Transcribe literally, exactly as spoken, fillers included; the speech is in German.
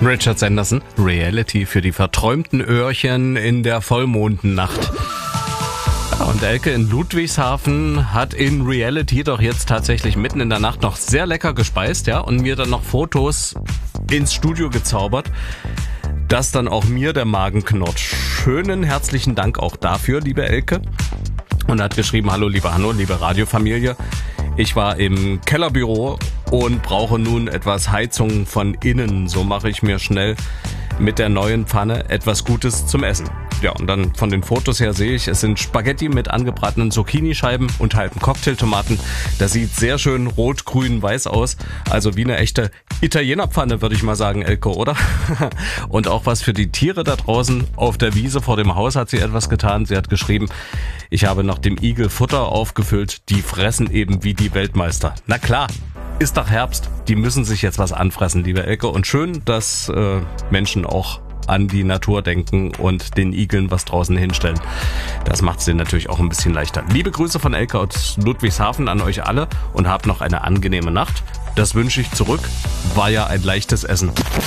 Richard Sanderson, Reality für die verträumten Öhrchen in der Vollmondennacht. Ja, und Elke in Ludwigshafen hat in Reality doch jetzt tatsächlich mitten in der Nacht noch sehr lecker gespeist, ja, und mir dann noch Fotos ins Studio gezaubert, dass dann auch mir der Magen knurrt. Schönen herzlichen Dank auch dafür, liebe Elke. Und hat geschrieben: Hallo liebe Hanno, liebe Radiofamilie. Ich war im Kellerbüro und brauche nun etwas Heizung von innen. So mache ich mir schnell mit der neuen Pfanne etwas Gutes zum Essen. Ja, und dann von den Fotos her sehe ich, es sind Spaghetti mit angebratenen Zucchini-Scheiben und halben Cocktailtomaten. Das sieht sehr schön rot, grün, weiß aus. Also wie eine echte Italienerpfanne, würde ich mal sagen, Elke, oder? Und auch was für die Tiere da draußen auf der Wiese vor dem Haus hat sie etwas getan. Sie hat geschrieben: Ich habe noch dem Igel Futter aufgefüllt. Die fressen eben wie die Weltmeister. Na klar. Ist doch Herbst, die müssen sich jetzt was anfressen, liebe Elke. Und schön, dass äh, Menschen auch an die Natur denken und den Igeln was draußen hinstellen. Das macht es denen natürlich auch ein bisschen leichter. Liebe Grüße von Elke aus Ludwigshafen an euch alle und habt noch eine angenehme Nacht. Das wünsche ich zurück. War ja ein leichtes Essen.